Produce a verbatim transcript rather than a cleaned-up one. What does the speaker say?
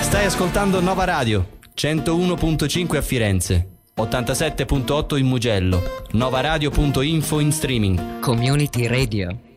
Stai ascoltando Nova Radio, centouno virgola cinque a Firenze, ottantasette virgola otto in Mugello, novaradio punto info in streaming. Community Radio.